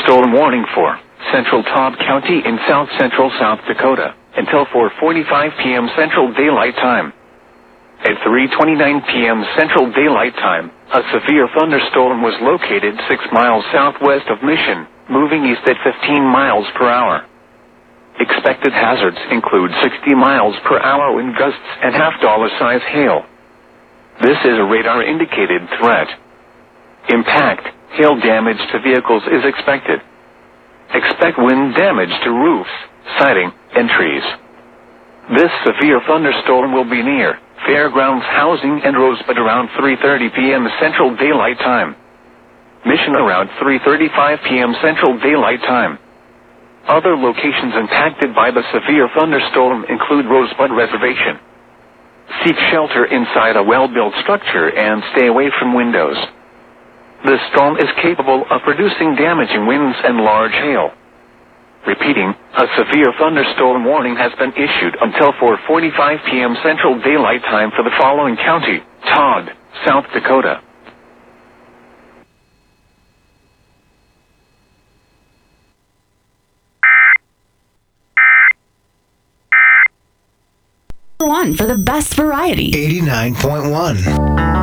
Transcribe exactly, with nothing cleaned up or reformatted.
thunderstorm warning for central Todd County in south-central South Dakota until four forty-five p.m. Central Daylight Time. At three twenty-nine p.m. Central Daylight Time, a severe thunderstorm was located six miles southwest of Mission, moving east at fifteen miles per hour. Expected hazards include sixty miles per hour wind gusts and half-dollar size hail. This is a radar-indicated threat. Impact, hail damage to vehicles is expected. Expect wind damage to roofs, siding, and trees. This severe thunderstorm will be near Fairgrounds Housing and Rosebud around three thirty p.m. Central Daylight Time. Mission around three thirty-five p.m. Central Daylight Time. Other locations impacted by the severe thunderstorm include Rosebud Reservation. Seek shelter inside a well-built structure and stay away from windows. The storm is capable of producing damaging winds and large hail. Repeating, a severe thunderstorm warning has been issued until four forty-five p.m. Central Daylight Time for the following county: Todd, South Dakota. One for the best variety. eighty-nine point one.